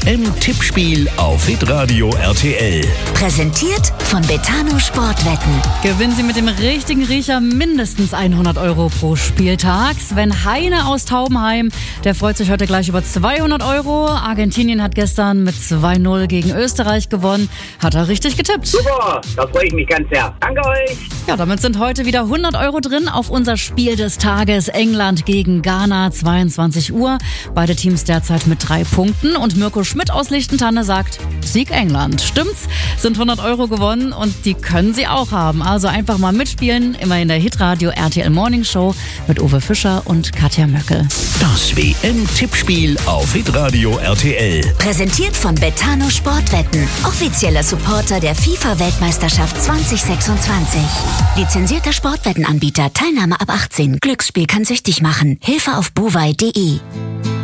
WM-Tippspiel auf Hitradio RTL. Präsentiert von Betano Sportwetten. Gewinnen Sie mit dem richtigen Riecher mindestens 100 € pro Spieltag. Sven Heine aus Taubenheim, der freut sich heute gleich über 200 €. Argentinien hat gestern mit 2-0 gegen Österreich gewonnen. Hat er richtig getippt. Super, da freue ich mich ganz sehr. Danke euch. Ja, damit sind heute wieder 100 € drin auf unser Spiel des Tages. England gegen Ghana, 22 Uhr. Beide Teams derzeit mit 3 Punkten. Und Mirko Schmidt aus Lichtentanne sagt, Sieg England. Stimmt's? Sind 100 € gewonnen und die können Sie auch haben. Also einfach mal mitspielen. Immer in der Hitradio RTL Morning Show mit Uwe Fischer und Katja Möckel. Das WM-Tippspiel auf Hitradio RTL. Präsentiert von Betano Sportwetten. Offizieller Supporter der FIFA-Weltmeisterschaft 2026. Lizenzierter Sportwettenanbieter. Teilnahme ab 18. Glücksspiel kann süchtig machen. Hilfe auf bovai.de.